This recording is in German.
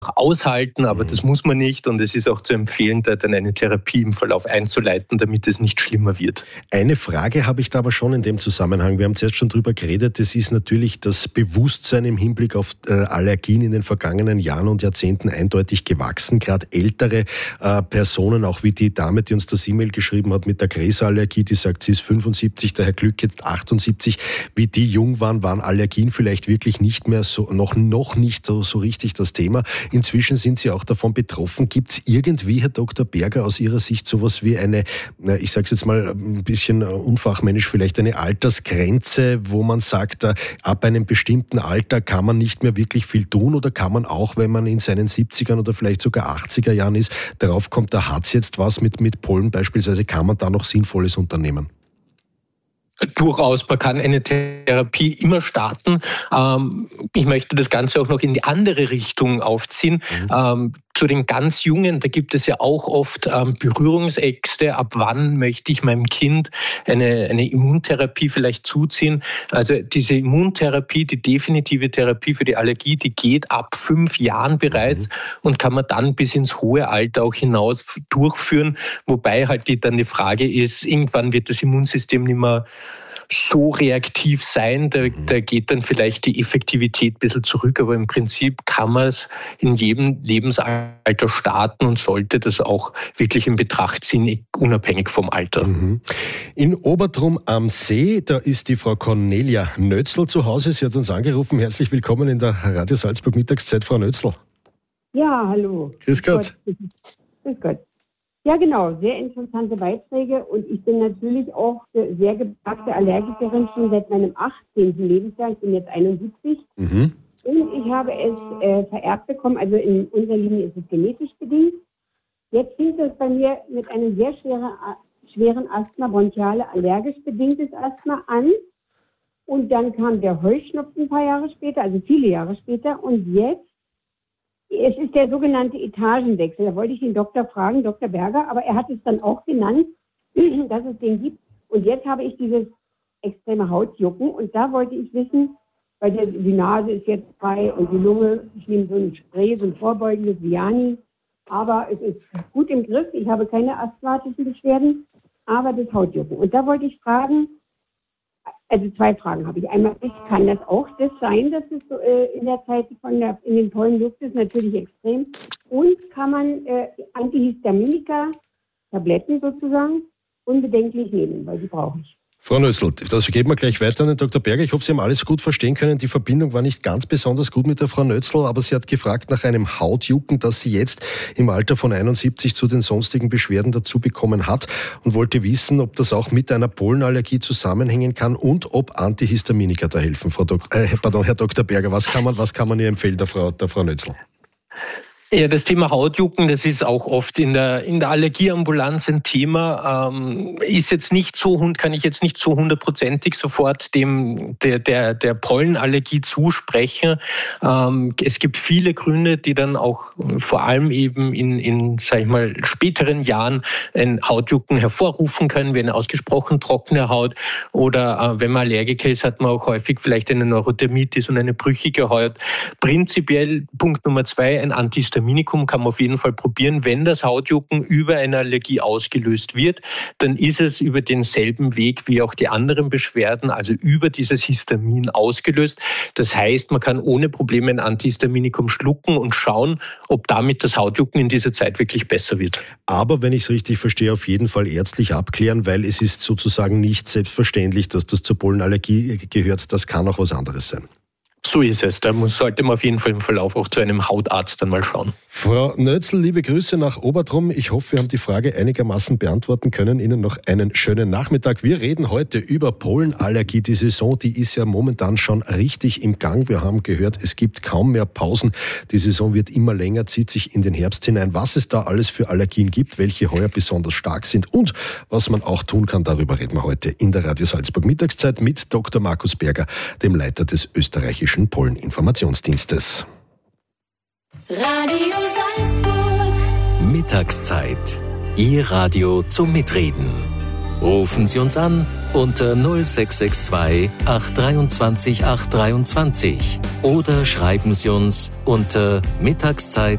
aushalten, aber das muss man nicht und es ist auch zu empfehlen, da dann eine Therapie im Verlauf einzuleiten, damit es nicht schlimmer wird. Eine Frage habe ich da aber schon in dem Zusammenhang. Wir haben zuerst schon drüber geredet, das ist natürlich das Bewusstsein im Hinblick auf Allergien in den vergangenen Jahren und Jahrzehnten eindeutig gewachsen. Gerade ältere Personen, auch wie die Dame, die uns das E-Mail geschrieben hat mit der Gräserallergie, die sagt, sie ist 75, der Herr Glück jetzt 78. Wie die jung waren Allergien vielleicht wirklich nicht mehr so, noch nicht so richtig das Thema. Inzwischen sind Sie auch davon betroffen. Gibt es irgendwie, Herr Dr. Berger, aus Ihrer Sicht sowas wie eine, ich sage es jetzt mal ein bisschen unfachmännisch, vielleicht eine Altersgrenze, wo man sagt, ab einem bestimmten Alter kann man nicht mehr wirklich viel tun oder kann man auch, wenn man in seinen 70ern oder vielleicht sogar 80er Jahren ist, darauf kommt, da hat es jetzt was mit Pollen beispielsweise, kann man da noch Sinnvolles unternehmen? Durchaus, man kann eine Therapie immer starten. Ich möchte das Ganze auch noch in die andere Richtung aufziehen. Zu den ganz Jungen, da gibt es ja auch oft Berührungsängste. Ab wann möchte ich meinem Kind eine Immuntherapie vielleicht zuziehen? Also diese Immuntherapie, die definitive Therapie für die Allergie, die geht ab 5 Jahren bereits und kann man dann bis ins hohe Alter auch hinaus durchführen. Wobei halt dann die Frage ist, irgendwann wird das Immunsystem nicht mehr so reaktiv sein, da geht dann vielleicht die Effektivität ein bisschen zurück, aber im Prinzip kann man es in jedem Lebensalter starten und sollte das auch wirklich in Betracht ziehen, unabhängig vom Alter. In Obertrum am See, da ist die Frau Cornelia Nötzl zu Hause. Sie hat uns angerufen. Herzlich willkommen in der Radio Salzburg Mittagszeit, Frau Nötzl. Ja, hallo. Grüß Gott. Grüß Gott. Ja, genau, sehr interessante Beiträge und ich bin natürlich auch sehr geplagte Allergikerin schon seit meinem 18. Lebensjahr. Ich bin jetzt 71 und ich habe es vererbt bekommen, also in unserer Linie ist es genetisch bedingt. Jetzt fing es bei mir mit einem sehr schweren Asthma, bronchiale, allergisch bedingtes Asthma an und dann kam der Heuschnupfen ein paar Jahre später, also viele Jahre später und jetzt es ist der sogenannte Etagenwechsel. Da wollte ich den Doktor fragen, Dr. Berger, aber er hat es dann auch genannt, dass es den gibt. Und jetzt habe ich dieses extreme Hautjucken. Und da wollte ich wissen, weil die Nase ist jetzt frei und die Lunge, ich nehme so ein Spray, so ein vorbeugendes Viani. Aber es ist gut im Griff. Ich habe keine asthmatischen Beschwerden, aber das Hautjucken. Und da wollte ich fragen, also 2 Fragen habe ich. Einmal, kann das auch das sein, dass es so, in der Zeit in den Pollenluft ist, natürlich extrem. Und kann man Antihistaminika, Tabletten sozusagen, unbedenklich nehmen, weil die brauche ich. Frau Nötzl, das geben wir gleich weiter an den Dr. Berger. Ich hoffe, Sie haben alles gut verstehen können. Die Verbindung war nicht ganz besonders gut mit der Frau Nötzl, aber sie hat gefragt nach einem Hautjucken, das sie jetzt im Alter von 71 zu den sonstigen Beschwerden dazu bekommen hat und wollte wissen, ob das auch mit einer Pollenallergie zusammenhängen kann und ob Antihistaminika da helfen. Herr Dr. Berger, was kann man ihr empfehlen, der Frau Nötzl? Ja, das Thema Hautjucken, das ist auch oft in der Allergieambulanz ein Thema. Ist jetzt nicht so, kann ich jetzt nicht so 100%ig sofort der Pollenallergie zusprechen. Es gibt viele Gründe, die dann auch vor allem eben in sag ich mal, späteren Jahren ein Hautjucken hervorrufen können, wie eine ausgesprochen trockene Haut oder wenn man Allergiker ist, hat man auch häufig vielleicht eine Neurodermitis und eine brüchige Haut. Prinzipiell Punkt Nummer 2, ein Antihistaminikum kann man auf jeden Fall probieren. Wenn das Hautjucken über eine Allergie ausgelöst wird, dann ist es über denselben Weg wie auch die anderen Beschwerden, also über dieses Histamin ausgelöst. Das heißt, man kann ohne Probleme ein Antihistaminikum schlucken und schauen, ob damit das Hautjucken in dieser Zeit wirklich besser wird. Aber wenn ich es richtig verstehe, auf jeden Fall ärztlich abklären, weil es ist sozusagen nicht selbstverständlich, dass das zur Pollenallergie gehört. Das kann auch was anderes sein. So ist es. Da sollte man auf jeden Fall im Verlauf auch zu einem Hautarzt dann mal schauen. Frau Nötzl, liebe Grüße nach Obertrum. Ich hoffe, wir haben die Frage einigermaßen beantworten können. Ihnen noch einen schönen Nachmittag. Wir reden heute über Pollenallergie. Die Saison, die ist ja momentan schon richtig im Gang. Wir haben gehört, es gibt kaum mehr Pausen. Die Saison wird immer länger, zieht sich in den Herbst hinein. Was es da alles für Allergien gibt, welche heuer besonders stark sind und was man auch tun kann, darüber reden wir heute in der Radio Salzburg Mittagszeit mit Dr. Markus Berger, dem Leiter des österreichischen Polleninformationsdienstes. Radio Salzburg. Mittagszeit. Ihr Radio zum Mitreden. Rufen Sie uns an unter 0662 823 823 oder schreiben Sie uns unter mittagszeit